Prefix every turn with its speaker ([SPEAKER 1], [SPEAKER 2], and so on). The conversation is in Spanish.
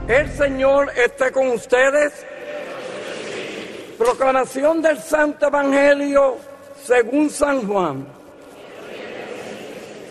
[SPEAKER 1] El Señor esté con ustedes. Proclamación del Santo Evangelio según San Juan.